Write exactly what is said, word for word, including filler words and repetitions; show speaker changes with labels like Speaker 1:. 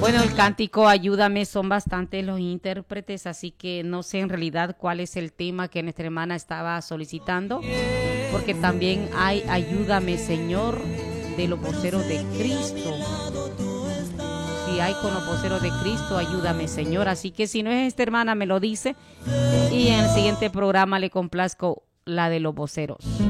Speaker 1: Bueno, el cántico Ayúdame son bastantes los intérpretes, así que no sé en realidad cuál es el tema que nuestra hermana estaba solicitando, porque también hay Ayúdame Señor de los voceros de Cristo. Si hay con los voceros de Cristo, Ayúdame Señor. Así que si no es esta hermana me lo dice y en el siguiente programa le complazco la de los voceros.